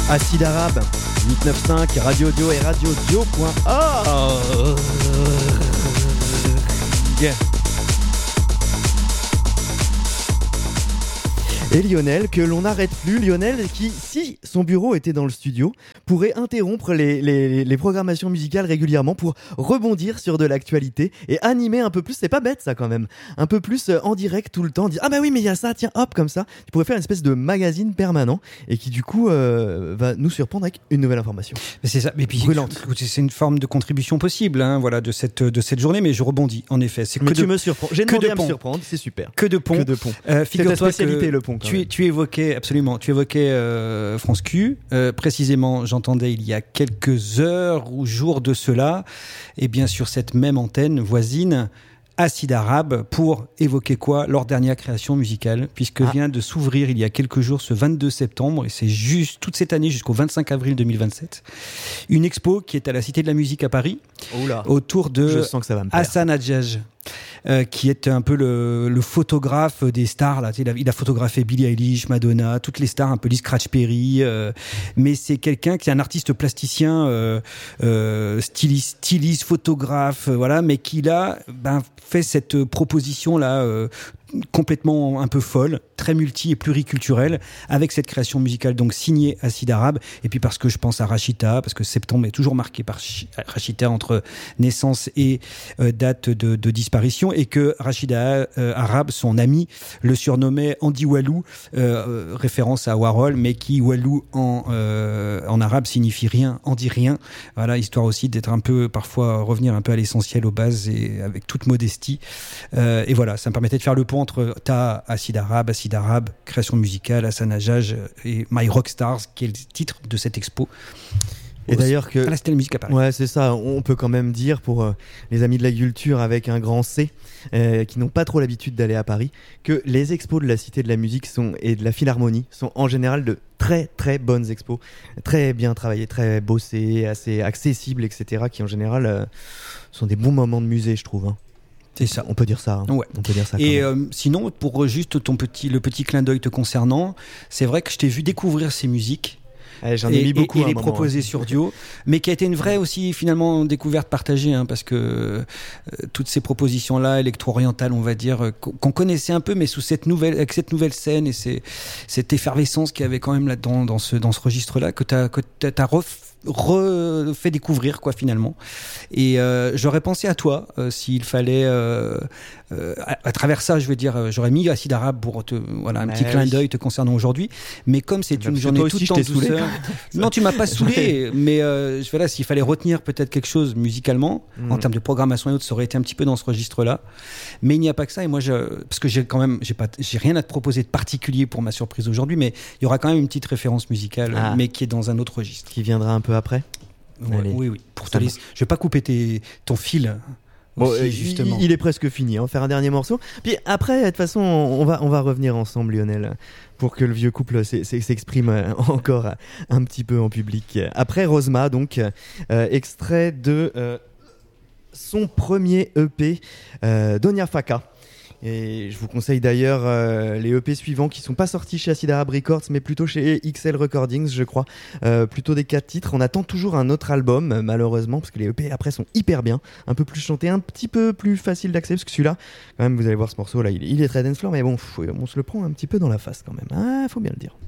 Acide Arabe, 895, Radio Dio et radiodio.org. Et Lionel, que l'on n'arrête plus, Lionel qui, si son bureau était dans le studio, pourrait interrompre les programmations musicales régulièrement pour rebondir sur de l'actualité et animer un peu plus, c'est pas bête ça quand même, un peu plus en direct tout le temps, dire ah bah oui mais il y a ça, tiens hop comme ça, tu pourrais faire une espèce de magazine permanent et qui du coup va nous surprendre avec une nouvelle information. Mais c'est ça, mais puis brûlante. C'est une forme de contribution possible, hein, voilà, de cette journée, mais je rebondis en effet. Mais tu me surprends, j'ai demandé à me surprendre, c'est super. Que de ponts. C'est ta spécialité le pont. Tu évoquais France Q. Précisément, j'entendais il y a quelques heures ou jours de cela, et bien sur cette même antenne voisine, Acide Arabe, pour évoquer quoi? Leur dernière création musicale, puisque vient de s'ouvrir il y a quelques jours, ce 22 septembre, et c'est juste toute cette année jusqu'au 25 avril 2027, une expo qui est à la Cité de la Musique à Paris, autour de Hassan Hadjadj. Qui est un peu le photographe des stars là. Il a photographié Billie Eilish, Madonna, toutes les stars, un peu Lee Scratch Perry, mais c'est quelqu'un qui est un artiste plasticien, styliste, photographe, voilà, mais qui a fait cette proposition là complètement un peu folle, très multi et pluriculturelle, avec cette création musicale donc signée Acide Arabe, et puis parce que je pense à Rachita, parce que septembre est toujours marqué par Rachita entre naissance et date de disparition, et que Rachida Arabe, son ami, le surnommait Andy Walou, référence à Warhol, mais qui Walou en arabe signifie rien, Andy rien, voilà, histoire aussi d'être un peu, parfois revenir un peu à l'essentiel, aux bases, et avec toute modestie, et voilà, ça me permettait de faire le pont entre Acide Arabe, création musicale, Hassan Hadjadj et My Rockstars, qui est le titre de cette expo. Et d'ailleurs que à la Cité de la Musique à Paris. Ouais, c'est ça. On peut quand même dire pour les amis de la culture avec un grand C, qui n'ont pas trop l'habitude d'aller à Paris, que les expos de la Cité de la Musique et de la Philharmonie sont en général de très très bonnes expos, très bien travaillées, très bossées, assez accessibles, etc. Qui en général sont des bons moments de musée, je trouve. Hein. C'est ça. On peut dire ça. Hein. Ouais. On peut dire ça. Et sinon, pour juste le petit clin d'œil te concernant, c'est vrai que je t'ai vu découvrir ces musiques. J'en ai mis beaucoup et les proposer sur Dio, mais qui a été une vraie aussi finalement découverte partagée, hein, parce que toutes ces propositions là électro-orientales, on va dire, qu'on connaissait un peu, mais avec cette nouvelle scène et cette effervescence qu'il y avait quand même là-dedans dans ce registre là, que t'as refait découvrir quoi finalement. Et j'aurais pensé à toi s'il fallait à travers ça, je veux dire, j'aurais mis Acide Arabe pour un petit clin d'œil te concernant aujourd'hui, mais comme c'est une journée toute en douceur, non, tu m'as pas saoulé, mais voilà, s'il fallait retenir peut-être quelque chose musicalement en termes de programmation et autres, ça aurait été un petit peu dans ce registre là, mais il n'y a pas que ça. Et moi parce que j'ai rien à te proposer de particulier pour ma surprise aujourd'hui, mais il y aura quand même une petite référence musicale, mais qui est dans un autre registre, qui viendra un peu après. Oui, pour te laisser, je vais pas couper ton fil. Bon, justement. Il est presque fini. On va faire un dernier morceau. Puis après, de toute façon, on va revenir ensemble, Lionel, pour que le vieux couple s'exprime encore un petit peu en public. Après Rosma, donc, extrait de son premier EP, Donia Faka. Et je vous conseille d'ailleurs les EP suivants qui sont pas sortis chez Acide Arabe Records, mais plutôt chez XL Recordings, je crois. Plutôt des 4 titres. On attend toujours un autre album, malheureusement, parce que les EP après sont hyper bien, un peu plus chantés, un petit peu plus facile d'accès, parce que celui-là, quand même, vous allez voir ce morceau là, il est très dance floor, mais bon, on se le prend un petit peu dans la face quand même. Ah, faut bien le dire.